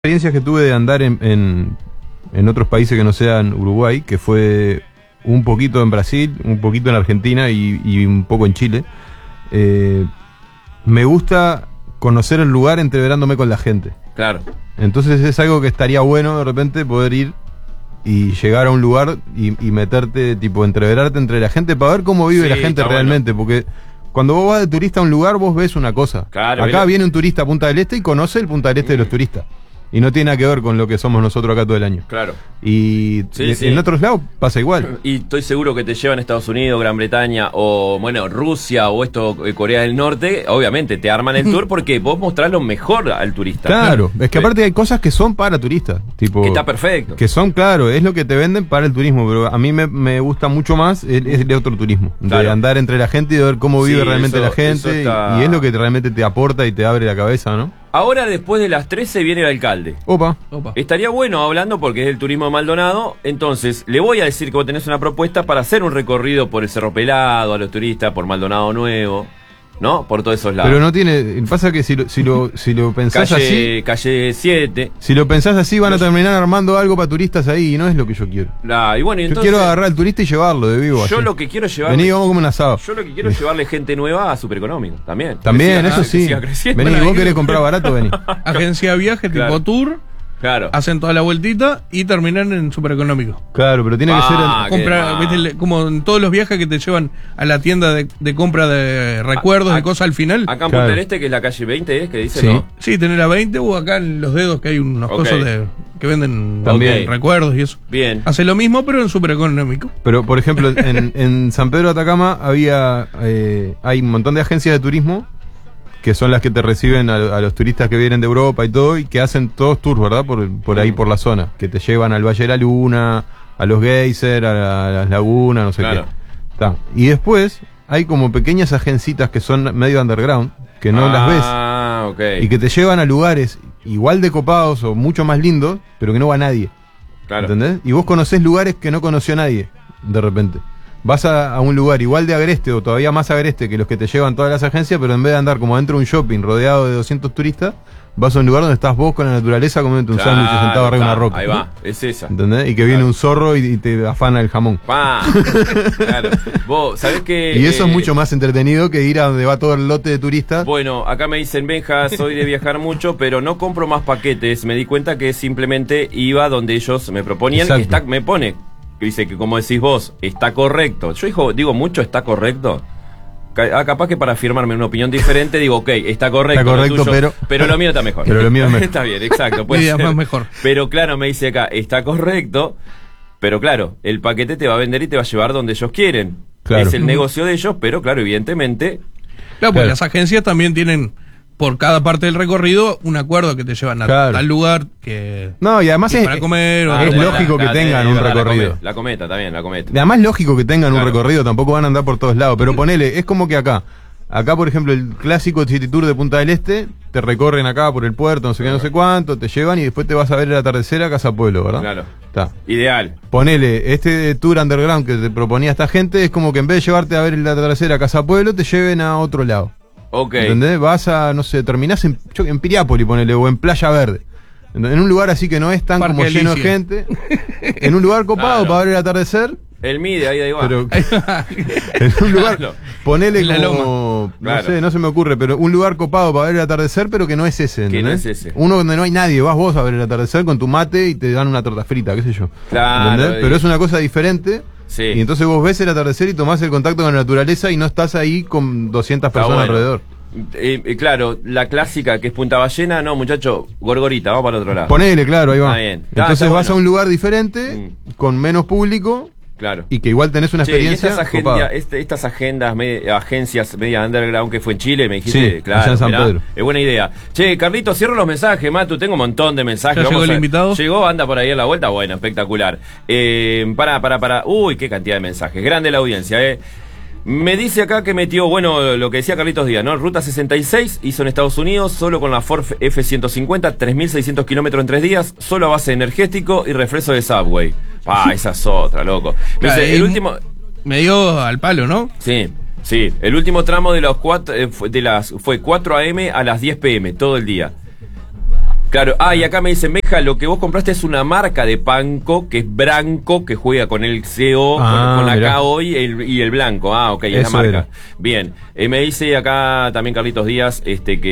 Experiencias que tuve de andar en otros países que no sean Uruguay, que fue un poquito en Brasil, un poquito en Argentina y un poco en Chile. Me gusta conocer el lugar entreverándome con la gente. Claro. Entonces es algo que estaría bueno de repente poder ir y llegar a un lugar y meterte, tipo, entreverarte entre la gente para ver cómo vive la gente realmente, bueno. Porque cuando vos vas de turista a un lugar, vos ves una cosa. Claro, acá viene un turista a Punta del Este y conoce el Punta del Este de los turistas. Y no tiene nada que ver con lo que somos nosotros acá todo el año. Claro. Y en otros lados pasa igual. Y estoy seguro que te llevan a Estados Unidos, Gran Bretaña, o bueno, Rusia, o Corea del Norte. Obviamente te arman el tour porque vos mostrás lo mejor al turista. Claro, es que aparte hay cosas que son para turistas. Tipo, que está perfecto. Que son, claro, es lo que te venden para el turismo. Pero a mí me gusta mucho más el otro turismo. Claro. De andar entre la gente y de ver cómo vive realmente la gente. Y es lo que realmente te aporta y te abre la cabeza, ¿no? Ahora, después de las 13, viene el alcalde. Opa. Estaría bueno hablando porque es el turismo de Maldonado. Entonces, le voy a decir que vos tenés una propuesta para hacer un recorrido por el Cerro Pelado, a los turistas, por Maldonado Nuevo, ¿no? Por todos esos lados. Pero no tiene. Pasa que si lo pensás así. Calle 7. Si lo pensás así, van a terminar armando algo para turistas ahí y no es lo que yo quiero. Y bueno, entonces, yo quiero agarrar al turista y llevarlo de vivo. Yo así. lo que quiero es llevarle. Vení, vamos a comer un asado. Yo lo que quiero es llevarle gente nueva a Supereconómico. También. También, eso sí. Vení, vos querés comprar barato, vení. Agencia de viaje, Claro. tipo tour. Claro. Hacen toda la vueltita y terminan en Supereconómico. Claro, pero tiene que ser. Compra, ¿viste? Como en todos los viajes que te llevan a la tienda de compra de recuerdos, de cosas al final. Acá en Punta del Este, que es la calle 20, que dice, Sí. ¿no? Sí, tener a 20 o acá en los dedos que hay unos cosas que venden También. recuerdos y eso. Bien. Hace lo mismo, pero en Supereconómico. Pero, por ejemplo, en San Pedro de Atacama hay un montón de agencias de turismo que son las que te reciben a los turistas que vienen de Europa y todo, y que hacen todos tours, ¿verdad? Por ahí, por la zona. Que te llevan al Valle de la Luna, a los geysers, a las lagunas, no sé qué. Está. Y después hay como pequeñas agencitas que son medio underground, que no las ves. Ok. Y que te llevan a lugares igual de copados o mucho más lindos, pero que no va nadie. Claro. ¿Entendés? Y vos conocés lugares que no conoció nadie, de repente. Vas a un lugar igual de agreste o todavía más agreste que los que te llevan todas las agencias, pero en vez de andar como dentro de un shopping rodeado de 200 turistas, vas a un lugar donde estás vos con la naturaleza comiendo un sándwich sentado arriba de una roca. Ahí va, es esa. ¿Entendés? Y que viene un zorro y te afana el jamón. Claro. Vos, ¿sabés qué? Y eso es mucho más entretenido que ir a donde va todo el lote de turistas. Bueno, acá me dicen, Benja, soy de viajar mucho, pero no compro más paquetes. Me di cuenta que simplemente iba donde ellos me proponían. Me pone, dice que como decís vos, está correcto. Yo digo mucho, está correcto. Capaz que para afirmarme una opinión diferente digo, ok, está correcto. Está correcto, lo tuyo, pero lo mío está mejor. Pero lo mío es mejor. Está bien, exacto. Más mejor. Pero claro, me dice acá, está correcto, pero claro, el paquete te va a vender y te va a llevar donde ellos quieren. Claro. Es el negocio de ellos, pero claro, evidentemente. Claro, pues las agencias también tienen por cada parte del recorrido un acuerdo que te llevan a tal lugar que no, y además es para comer es lógico que tengan un recorrido. La cometa también, la cometa. Y además es lógico que tengan un recorrido, tampoco van a andar por todos lados, pero ponele, es como que acá por ejemplo el clásico City Tour de Punta del Este, te recorren acá por el puerto, no sé qué, no sé cuánto, te llevan y después te vas a ver el atardecer a Casa Pueblo, ¿verdad? Claro. Está. Ideal. Ponele, este tour underground que te proponía esta gente es como que en vez de llevarte a ver el atardecer a Casa Pueblo, te lleven a otro lado. Ok. ¿Entendés? Vas a, no sé, terminás en Piriápolis, ponele, o en Playa Verde. En un lugar así que no es tan Parque como lleno de gente. En un lugar copado para ver el atardecer. El MIDE, ahí va. Pero en un lugar, ponele la como, loma. no sé, no se me ocurre, pero un lugar copado para ver el atardecer, pero que no es ese, ¿entendés? Que no es ese. Uno donde no hay nadie, vas vos a ver el atardecer con tu mate y te dan una torta frita, qué sé yo. Claro. ¿Entendés? Pero es una cosa diferente. Sí. Y entonces vos ves el atardecer y tomás el contacto con la naturaleza y no estás ahí con 200 personas alrededor. Claro, la clásica que es Punta Ballena, no, muchacho, Gorgorita, vamos para el otro lado. Ponele, claro, ahí va. Está bien. Entonces está vas bueno. a un lugar diferente, con menos público, Claro. y que igual tenés una experiencia. Y estas agencias media underground que fue en Chile, me dijiste, Sí, claro, allá en San Pedro. Es buena idea. Che, Carlito, cierro los mensajes, Matu, tengo un montón de mensajes. ¿Ya llegó el invitado? Llegó, anda por ahí a la vuelta, bueno, espectacular. Para. Uy, qué cantidad de mensajes. Grande la audiencia, Me dice acá que metió, bueno, lo que decía Carlitos Díaz, ¿no? Ruta 66 hizo en Estados Unidos, solo con la Ford F-150, 3.600 kilómetros en 3 días, solo a base de energético y refresco de Subway. Esa es otra, loco. Me dice, el último... Me dio al palo, ¿no? Sí, el último tramo de los fue 4 AM a las 10 PM, todo el día. Claro, y acá me dicen, Meja, lo que vos compraste es una marca de panco, que es Branco, que juega con el CO, con la K hoy y el blanco. Ok, es la marca. Era. Bien, me dice acá también Carlitos Díaz,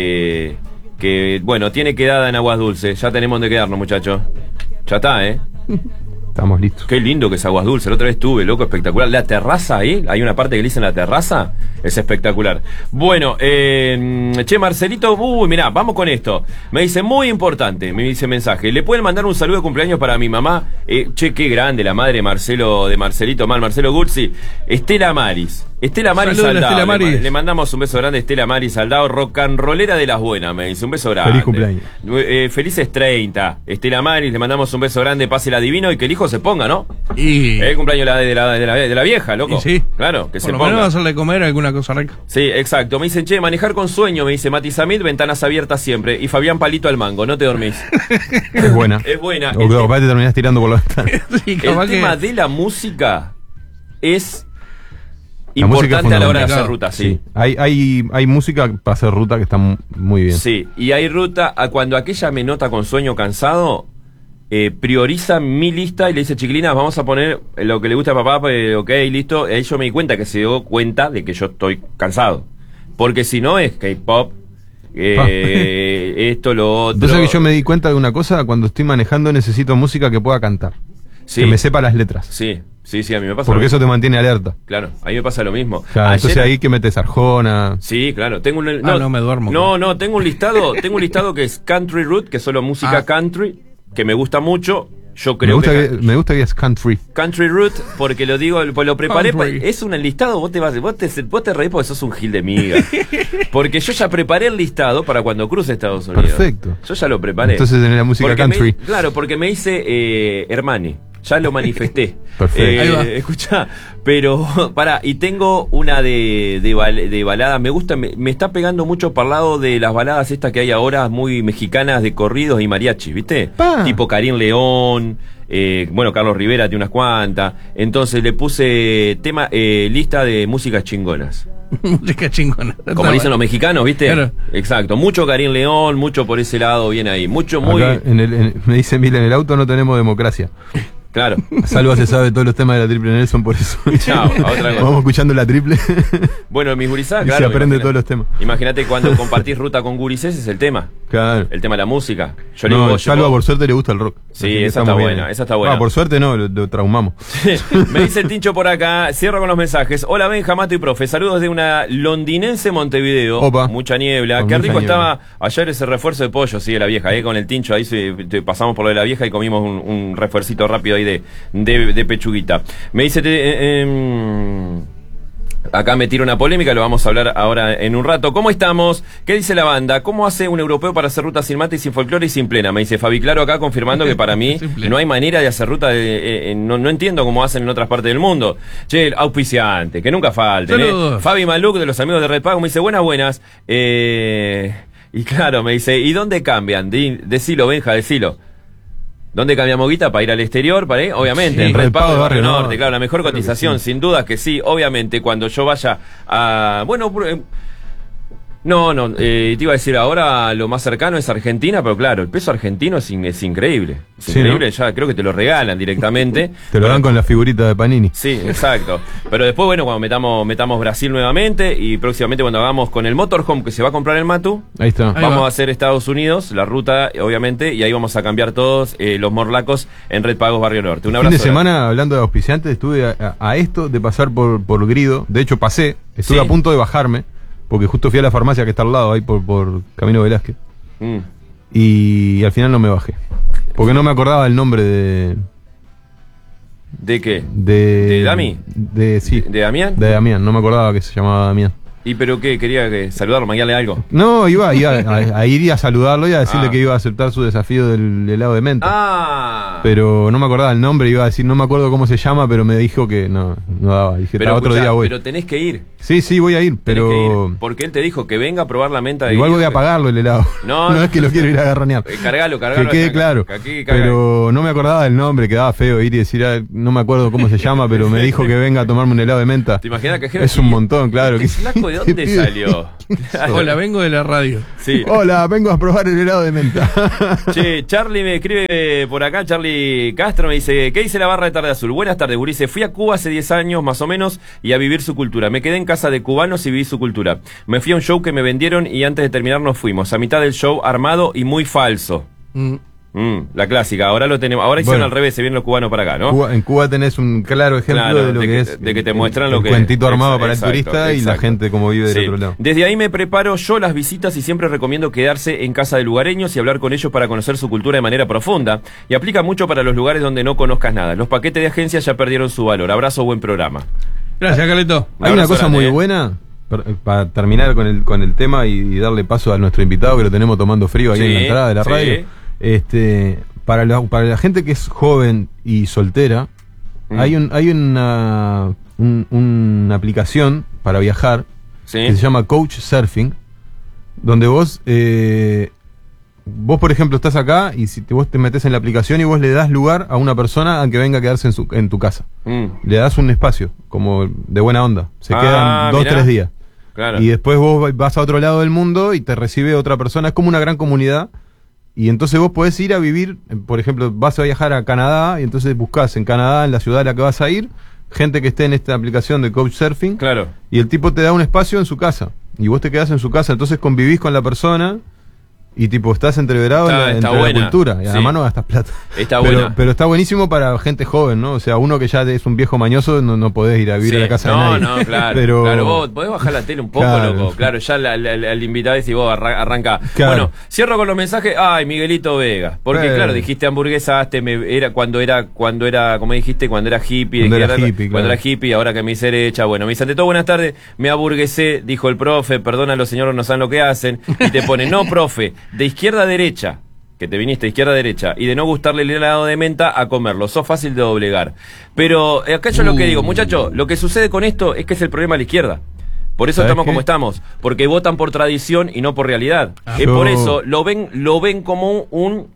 que bueno, tiene quedada en Aguas Dulces. Ya tenemos donde quedarnos, muchachos. Ya está, Estamos listos. Qué lindo que es Aguas Dulces. La otra vez estuve, loco, espectacular. La terraza ahí, hay una parte que le dicen la terraza. Es espectacular. Bueno, che, Marcelito, mirá, vamos con esto. Me dice, muy importante, me dice mensaje. ¿Le pueden mandar un saludo de cumpleaños para mi mamá? Che, qué grande, la madre de Marcelito Mal, Marcelo Gursi. Estela Maris. Estela Maris Saldao. Le mandamos un beso grande a Estela Maris Saldao, rock and rollera de las buenas, me dice. Un beso grande. Feliz cumpleaños. Felices 30. Estela Maris, le mandamos un beso grande, pásela divino y que el hijo se ponga, ¿no? Y el cumpleaños de la vieja, loco. Sí. Claro, que por se lo ponga. menos hacerle comer alguna cosa rica. Sí, exacto. Me dicen, che, manejar con sueño, me dice Mati Samit, ventanas abiertas siempre. Y Fabián Palito al mango, no te dormís. Es buena. Es buena. O capaz te terminás tirando por la ventana. Sí, el tema de la música es la importante a la hora de hacer ruta, sí. Hay música para hacer ruta que está muy bien. Sí, y hay ruta cuando aquella me nota con sueño cansado, prioriza mi lista y le dice, chiquilinas, vamos a poner lo que le gusta a papá, ok, listo. Ahí yo me di cuenta que se dio cuenta de que yo estoy cansado. Porque si no es K-pop, esto, lo otro. Entonces que yo me di cuenta de una cosa, cuando estoy manejando necesito música que pueda cantar. Sí. Que me sepa las letras. Sí, a mí me pasa. Porque eso te mantiene alerta. Claro, a mí me pasa lo mismo. Claro, entonces ahí que metes Arjona. Sí, claro, tengo un no me duermo. No, tengo un listado que es Country Root, que es solo música country, que me gusta mucho. Yo creo me gusta que es country. Country Root, porque lo digo, pues lo preparé. Es un enlistado, vos te reís porque sos un gil de miga. Porque yo ya preparé el listado para cuando cruce Estados Unidos. Perfecto. Yo ya lo preparé. Entonces tenés la música country. Claro, porque me hice Hermani. Ya lo manifesté. Perfecto. Escuchá, pero y tengo una de baladas. Me gusta, me está pegando mucho para el lado de las baladas estas que hay ahora, muy mexicanas, de corridos y mariachis, ¿viste? Tipo Karim León, bueno, Carlos Rivera tiene unas cuantas. Entonces le puse lista de músicas chingonas. Música chingona. Como dicen los mexicanos, ¿viste? Claro. Exacto. Mucho Karim León, mucho por ese lado, bien ahí. Mucho, muy. Acá me dice Mila, en el auto no tenemos democracia. Claro. Salva se sabe todos los temas de la Triple Nelson, por eso. Chao, a otra cosa. Vamos escuchando la Triple. Bueno, mis gurisás, claro. Se aprende todos los temas. Imagínate cuando compartís ruta con gurisés, es el tema. Claro. El tema de la música. Yo no, digo, Salva por suerte le gusta el rock. Sí, esa está buena, esa está buena. Por suerte no, lo traumamos. Me dice el Tincho por acá, cierro con los mensajes. Hola Benja, Mato y profe, saludos de una londinense Montevideo. Opa. Mucha niebla. Qué rico estaba ayer ese refuerzo de pollo, sí, de la vieja, con el Tincho, ahí pasamos por lo de la vieja y comimos un refuercito rápido ahí de pechuguita. Me dice acá me tiro una polémica, lo vamos a hablar ahora en un rato. ¿Cómo estamos? ¿Qué dice la banda? ¿Cómo hace un europeo para hacer ruta sin mate y sin folclore y sin plena? Me dice Fabi Claro acá confirmando que para mí no hay manera de hacer ruta no entiendo cómo hacen en otras partes del mundo. Che, auspiciante, que nunca falten. Fabi Maluk de los amigos de Red Pago me dice buenas. Y claro, me dice, ¿y dónde cambian? Decilo, Benja, decilo. ¿Dónde cambiamos guita? Para ir al exterior, para ir, obviamente, en Red Pago de Barrio Norte, claro, la mejor cotización, sin duda que sí, obviamente, cuando yo vaya a... Bueno, te iba a decir ahora lo más cercano es Argentina, pero claro, el peso argentino es increíble. Es increíble, ¿no? Ya creo que te lo regalan directamente. Te lo dan con la figurita de Panini. Sí, exacto. Pero después, bueno, cuando metamos Brasil nuevamente y próximamente cuando hagamos con el motorhome que se va a comprar el Matu, ahí está. Vamos a hacer Estados Unidos, la ruta, obviamente, y ahí vamos a cambiar todos los morlacos en Red Pagos Barrio Norte. Un abrazo. Fin de semana, hablando de auspiciantes, estuve a esto de pasar por Grido. De hecho, estuve a punto de bajarme. Porque justo fui a la farmacia que está al lado, ahí por Camino Velázquez. Y al final no me bajé. Porque no me acordaba el nombre de... ¿De qué? ¿De Dami? Sí. ¿De Damián? De Damián, no me acordaba que se llamaba Damián. ¿Y pero qué? ¿Quería saludarlo, mandarle algo? No, iba a ir a saludarlo y a decirle que iba a aceptar su desafío del helado de menta. Pero no me acordaba el nombre, iba a decir, no me acuerdo cómo se llama, pero me dijo que no daba. Dije, pero otro día voy. Pero tenés que ir. Sí, voy a ir, pero... Porque él te dijo que venga a probar la menta. Igual voy a pagarlo el helado. No es que lo quiero ir a agarronear. Cargalo. Que quede claro. Pero no me acordaba del nombre, quedaba feo ir y decir, no me acuerdo cómo se llama, pero me dijo que venga a tomarme un helado de menta. ¿Te imaginas que es un montón, claro. Este flaco, ¿de dónde salió? Hola, vengo de la radio. Sí. Hola, vengo a probar el helado de menta. Che, Charlie me escribe por acá, Charlie Castro me dice, ¿qué dice la barra de Tarde Azul? Buenas tardes, gurises. Fui a Cuba hace 10 años más o menos y a vivir su cultura. Me quedé en casa de cubanos y viví su cultura. Me fui a un show que me vendieron y antes de terminar nos fuimos. A mitad del show armado y muy falso. La clásica, ahora lo tenemos, ahora hicieron al revés, se vienen los cubanos para acá, ¿no? En Cuba tenés un claro ejemplo de lo que es de que te muestran lo que cuentito armado para el turista y la gente como vive del otro lado. Desde ahí me preparo yo las visitas y siempre recomiendo quedarse en casa de lugareños y hablar con ellos para conocer su cultura de manera profunda. Y aplica mucho para los lugares donde no conozcas nada. Los paquetes de agencias ya perdieron su valor. Abrazo, buen programa. Gracias, Carleto. Hay una cosa muy buena para terminar con el tema y darle paso a nuestro invitado que lo tenemos tomando frío ahí en la entrada de la radio. Para la gente que es joven y soltera, hay una aplicación para viajar que se llama Coach Surfing, donde vos por ejemplo estás acá y si vos te metes en la aplicación y vos le das lugar a una persona a que venga a quedarse en tu casa, le das un espacio como de buena onda, se quedan 2-3 días, y después vos vas a otro lado del mundo y te recibe otra persona, es como una gran comunidad. Y entonces vos podés ir a vivir, por ejemplo, vas a viajar a Canadá y entonces buscás en Canadá, en la ciudad a la que vas a ir, gente que esté en esta aplicación de Couchsurfing. Claro. Y el tipo te da un espacio en su casa. Y vos te quedás en su casa, entonces convivís con la persona y tipo estás entreverado entre la cultura. Y además no gastas plata. Está buena. Pero está buenísimo para gente joven, ¿no? O sea, uno que ya es un viejo mañoso, no podés ir a vivir a la casa de nadie. No, claro. Claro, vos podés bajar la tele un poco, loco. Claro, ya al invitado dice, vos arranca. Claro. Bueno, cierro con los mensajes. Ay, Miguelito Vega. Porque claro, dijiste hamburguesaste, cuando era, como dijiste, cuando era hippie. Cuando era hippie, ahora que me hice derecha. Bueno, me dice, ante todo, buenas tardes, me hamburguesé, dijo el profe, perdona, los señores no saben lo que hacen. Y te pone, no, profe, de izquierda a derecha, que te viniste de izquierda a derecha, y de no gustarle el helado de menta a comerlo, sos fácil de doblegar. Pero acá yo lo que digo, muchachos, lo que sucede con esto es que es el problema de la izquierda. Por eso estamos como estamos, porque votan por tradición y no por realidad. Por eso lo ven como un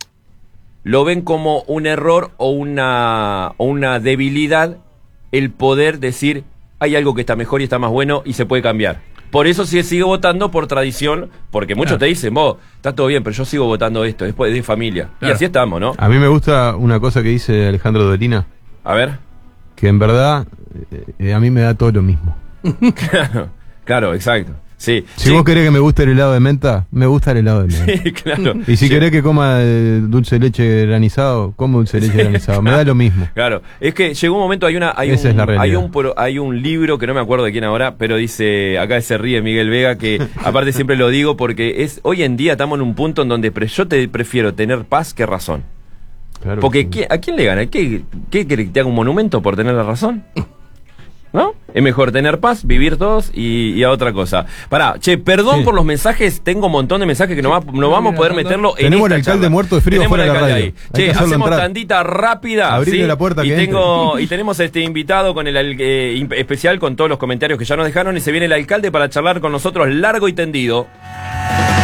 error o una debilidad el poder decir hay algo que está mejor y está más bueno y se puede cambiar. Por eso sigo votando por tradición, porque muchos te dicen, vos, está todo bien, pero yo sigo votando esto, es de familia. Y así estamos, ¿no? A mí me gusta una cosa que dice Alejandro Dolina. A ver. Que en verdad, a mí me da todo lo mismo. Claro, exacto. Sí. Si vos querés que me guste el helado de menta, me gusta el helado de menta. Sí, claro. Y si querés que coma dulce de leche granizado, como dulce de leche granizado. Me da lo mismo. Claro. Es que llegó un momento, hay un libro que no me acuerdo de quién ahora, pero dice, acá se ríe Miguel Vega, que aparte siempre lo digo porque hoy en día estamos en un punto en donde yo te prefiero tener paz que razón. Claro, porque sí. ¿A quién le gana? ¿Qué querés que te haga un monumento por tener la razón? ¿No? Es mejor tener paz, vivir todos y a otra cosa. Pará, perdón por los mensajes, tengo un montón de mensajes que no vamos a poder meterlo en tenemos el alcalde muerto de frío fuera de la radio. Ahí. Hacemos tandita rápida. Abrirle la puerta y tenemos invitado con el especial con todos los comentarios que ya nos dejaron y se viene el alcalde para charlar con nosotros largo y tendido.